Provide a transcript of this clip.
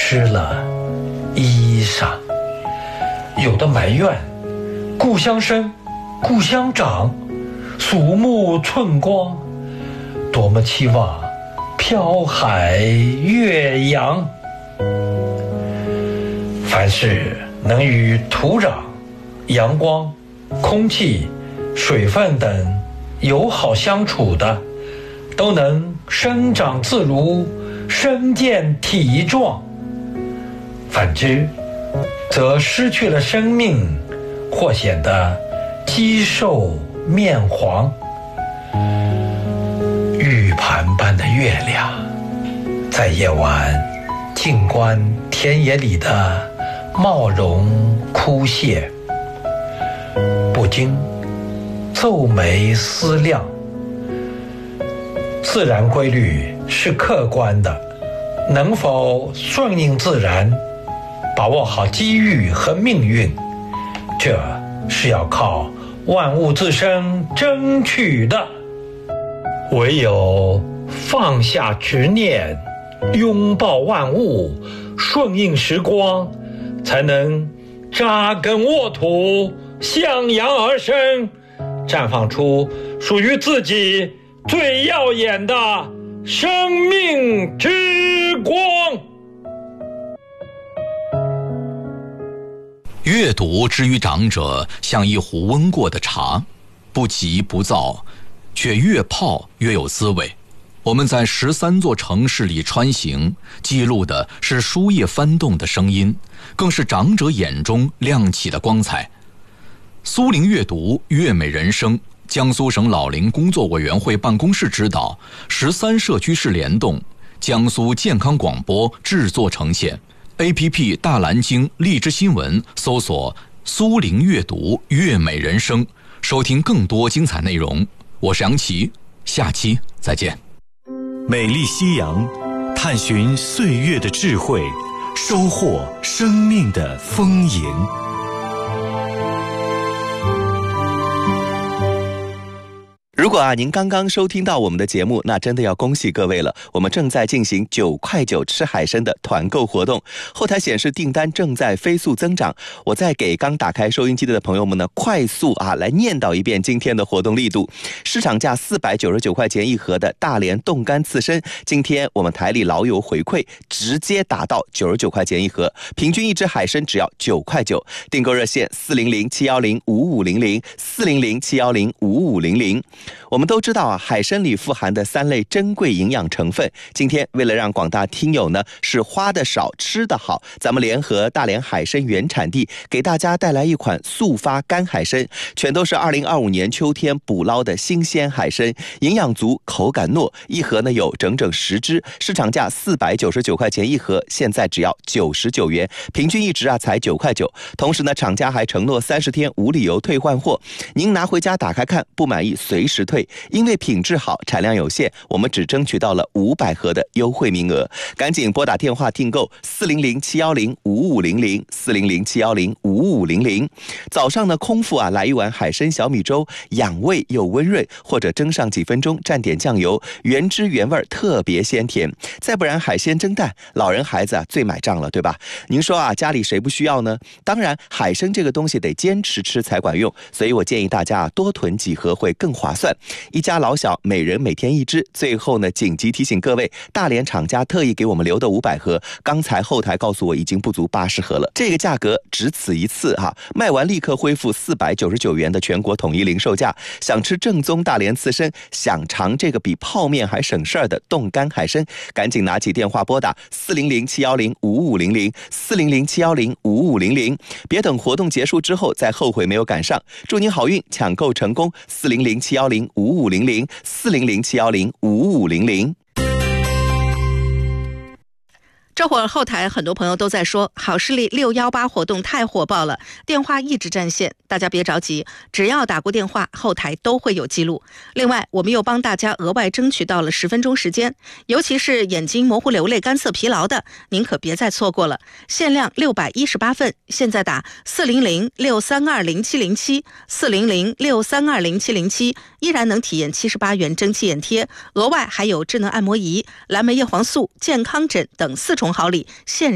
湿了衣裳。有的埋怨故乡深，故乡长，肃穆寸光，多么期望飘海岳阳。凡是能与土壤、阳光、空气、水分等友好相处的，都能生长自如，身健体壮。反之，则失去了生命，或显得肌瘦面黄。玉盘般的月亮，在夜晚静观田野里的茂荣枯谢，不禁皱眉思量。自然规律是客观的，能否顺应自然，把握好机遇和命运，这是要靠万物自身争取的。唯有放下执念，拥抱万物，顺应时光，才能扎根沃土，向阳而生，绽放出属于自己最耀眼的生命之光。 阅读之于长者，像一壶温过的茶，不急不躁，却越泡越有滋味。我们在13座城市里穿行，记录的是书页翻动的声音，更是长者眼中亮起的光彩。苏龄阅读，悦美人生，江苏省老龄工作委员会办公室指导，13社区市联动，江苏健康广播制作呈现。APP 大蓝鲸荔枝新闻搜索苏龄阅读，悦美人生，收听更多精彩内容。我是杨奇，下期再见。 美丽夕阳，探寻岁月的智慧，收获生命的丰盈。 如果您刚刚收听到我们的节目，那真的要恭喜各位了。我们正在进行9块9吃海参的团购活动，后台显示订单正在飞速增长。我再给刚打开收音机的朋友们呢，快速来念叨一遍今天的活动力度。市场价499块钱一盒的大连冻干刺身，今天我们台里老友回馈，直接打到99块钱一盒，平均一只海参只要9块9。订购热线400-710-5500 400-710-5500。我们都知道海参里富含的3类珍贵营养成分。今天为了让广大听友呢是花的少吃的好，咱们联合大连海参原产地，给大家带来一款速发干海参，全都是2025年秋天捕捞的新鲜海参，营养足，口感糯，一盒呢有整整10只，市场价499块钱一盒，现在只要99元，平均一只才9块9。同时呢，厂家还承诺30天无理由退换货，您拿回家打开看，不满意随时退。因为品质好，产量有限，我们只争取到了500盒的优惠名额，赶紧拨打电话订购400-710-5500 400-710-5500。早上呢，空腹来一碗海参小米粥，养胃又温润，或者蒸上几分钟，蘸点酱油，原汁原味，特别鲜甜。再不然海鲜蒸蛋，老人孩子最买账了，对吧？您说家里谁不需要呢？当然，海参这个东西得坚持吃才管用，所以我建议大家多囤几盒会更划算。一家老小每人每天1只。最后呢，紧急提醒各位，大连厂家特意给我们留的500盒，刚才后台告诉我已经不足80盒了，这个价格只此一次卖完立刻恢复499元的全国统一零售价。想吃正宗大连刺身，想尝这个比泡面还省事儿的冻干海参，赶紧拿起电话拨打400-710-5500 400-710-5500，别等活动结束之后再后悔没有赶上。祝您好运，抢购成功，400-710-5500 400-710-5500。 这会儿后台很多朋友都在说，好视力618活动太火爆了，电话一直占线，大家别着急，只要打过电话，后台都会有记录。另外，我们又帮大家额外争取到了10分钟时间，尤其是眼睛模糊、流泪、干涩、疲劳的，您可别再错过了，限量618份，现在打400-632-0707 400-632-0707，依然能体验78元蒸汽眼贴，额外还有智能按摩仪、蓝莓叶黄素、健康枕等4重好礼，现